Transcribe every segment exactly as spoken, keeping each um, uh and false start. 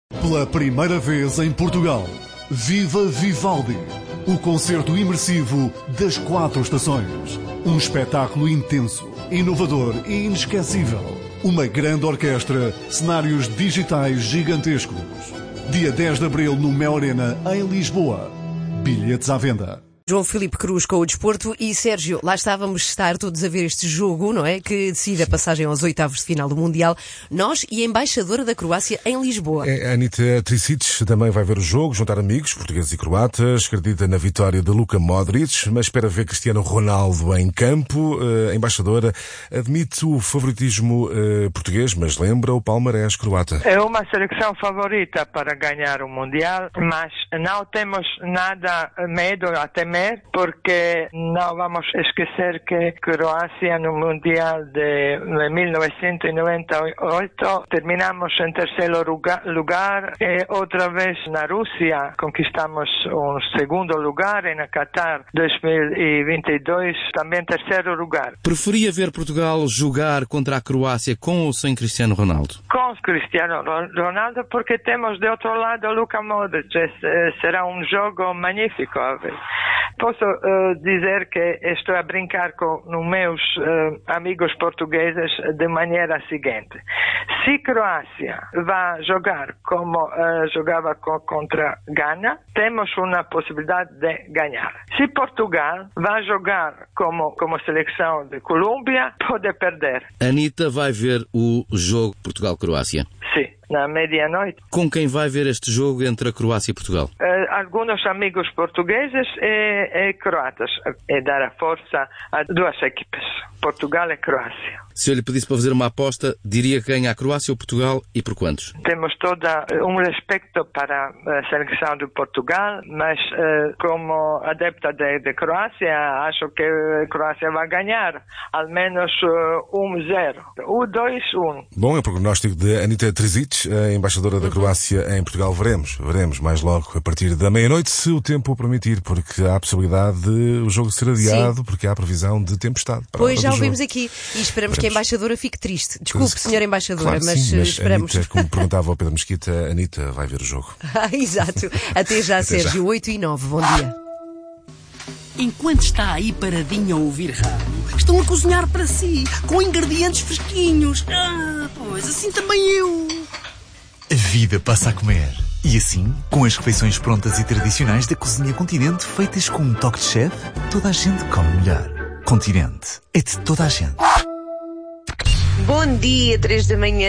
Pela primeira vez em Portugal, Viva Vivaldi, o concerto imersivo das quatro estações. Um espetáculo intenso, inovador e inesquecível. Uma grande orquestra, cenários digitais gigantescos. Dia dez de abril no Mel Arena, em Lisboa. Bilhetes à venda. João Filipe Cruz com o desporto e Sérgio, lá estávamos estar todos a ver este jogo, não é? Que decide a passagem aos oitavos de final do Mundial. Nós e a embaixadora da Croácia em Lisboa. É, a Anita Tricic também vai ver o jogo, juntar amigos, portugueses e croatas, acredita na vitória de Luka Modric, mas espera ver Cristiano Ronaldo em campo. A embaixadora admite o favoritismo uh, português, mas lembra o palmarés croata. É uma seleção favorita para ganhar o Mundial, mas não temos nada medo, até medo, porque não vamos esquecer que Croácia no Mundial de mil novecentos e noventa e oito terminamos em terceiro lugar e outra vez na Rússia conquistamos um segundo lugar e na Qatar dois mil e vinte e dois também terceiro lugar. Preferia ver Portugal jogar contra a Croácia com ou sem Cristiano Ronaldo? Com Cristiano Ronaldo, porque temos de outro lado Luka Modric. Será um jogo magnífico. Posso uh, dizer que estou a brincar com os meus uh, amigos portugueses de maneira seguinte. Se Croácia vai jogar como uh, jogava co- contra Gana, temos uma possibilidade de ganhar. Se Portugal vai jogar como, como seleção de Colômbia, pode perder. Anita vai ver o jogo Portugal-Croácia. Sim, na medianoite. Com quem vai ver este jogo entre a Croácia e Portugal? Uh, alguns amigos portugueses e, e croatas. E dar a força a duas equipes, Portugal e Croácia. Se eu lhe pedisse para fazer uma aposta, diria que ganha a Croácia ou Portugal e por quantos? Temos todo um respeito para a seleção de Portugal, mas uh, como adepta de, de Croácia, acho que a Croácia vai ganhar, ao menos uh, um zero. Um dois um. Bom, é o prognóstico de Anita Tricic, a embaixadora da Croácia em Portugal. Veremos, veremos mais logo a partir da meia-noite, se o tempo o permitir, porque há a possibilidade de o jogo ser adiado, Sim. porque há a previsão de tempestade. Para pois já o ouvimos aqui e esperamos veremos. que a embaixadora fique triste. Desculpe, senhora embaixadora, claro mas, sim, mas esperamos. Anita, como perguntava ao Pedro Mesquita, a Anita vai ver o jogo. Exato. Até já, Até Sérgio. Já. oito e nove. Bom dia. Enquanto está aí paradinho a ouvir rádio, estão a cozinhar para si, com ingredientes fresquinhos. Ah, pois, assim também eu. A vida passa a comer. E assim, com as refeições prontas e tradicionais da Cozinha Continente, feitas com um toque de chefe, toda a gente come melhor. Continente. É de toda a gente. Bom dia, três da manhã.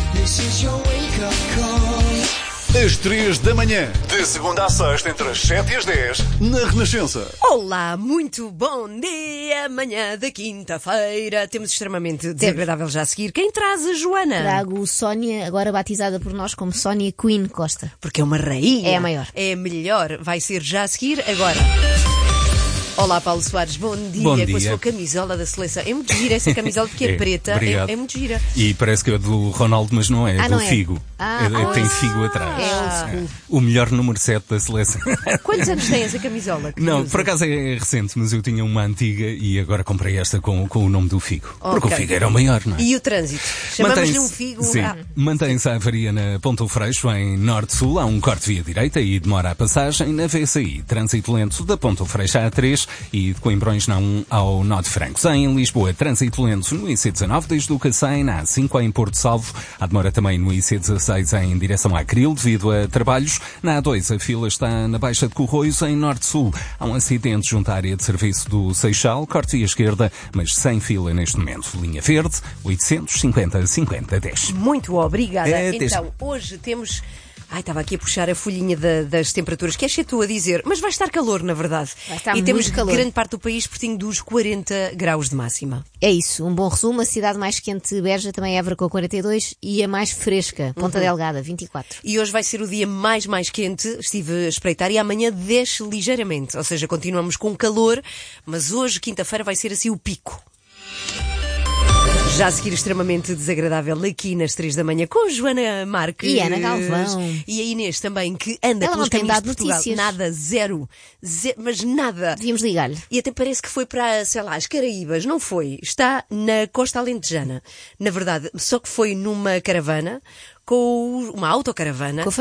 Às três da manhã, de segunda a sexta, entre as sete e as dez, na Renascença. Olá, muito bom dia, manhã da quinta-feira. Temos extremamente desagradável já a seguir. Quem traz a Joana? Trago Sónia, agora batizada por nós como Sónia Queen Costa. Porque é uma rainha. É a maior. É a melhor. Vai ser já a seguir agora. Olá, Paulo Soares, bom dia. Bom dia. Com a sua camisola da seleção. É muito gira essa camisola porque é, é preta. É, é muito gira. E parece que é do Ronaldo, mas não é, é ah, do não é. Figo. Ah, é, ah, tem Figo atrás. É é. O melhor número sete da seleção. Quantos anos tem essa camisola? Não, por acaso é recente, mas eu tinha uma antiga e agora comprei esta com, com o nome do Figo. Okay. Porque o Figo era o maior, não é? E o trânsito? Chamamos-lhe um Figo. Sim, ah. mantém-se a avaria na Ponta do Freixo, em Norte-Sul. Há um corte via direita e demora a passagem. Na V C I, trânsito lento da Ponta do Freixo à A três e de Coimbrões na um ao Nó de Francos. Em Lisboa, trânsito lento no I C dezanove, desde o Cacém, na A cinco em Porto Salvo. Há demora também no I C dezasseis em direção à Cril, devido a trabalhos. Na A dois, a fila está na Baixa de Corroios, em Norte-Sul. Há um acidente junto à área de serviço do Seixal, corte via esquerda, mas sem fila neste momento. Linha verde, oitocentos e cinquenta, cinquenta, dez. Muito obrigada. É, então, hoje temos... Ai, estava aqui a puxar a folhinha da, das temperaturas, que és tu a dizer, mas vai estar calor, na verdade. Vai estar e muito temos calor. grande parte do país pertinho dos quarenta graus de máxima. É isso, um bom resumo. A cidade mais quente, Beja, também Évora com quarenta e dois, e a mais fresca, Ponta uhum. Delgada, vinte e quatro. E hoje vai ser o dia mais, mais quente, estive a espreitar, e amanhã desce ligeiramente. Ou seja, continuamos com calor, mas hoje, quinta-feira, vai ser assim o pico. Já a seguir, extremamente desagradável aqui nas três da manhã com Joana Marques e Ana Galvão e a Inês também, que anda Ela pelos não tem caminhos dado de Portugal. notícias. Nada, zero, zero, mas nada. Devíamos ligar-lhe. E até parece que foi para, sei lá, as Caraíbas. Não foi. Está na costa alentejana. Na verdade, só que foi numa caravana, com uma autocaravana. Com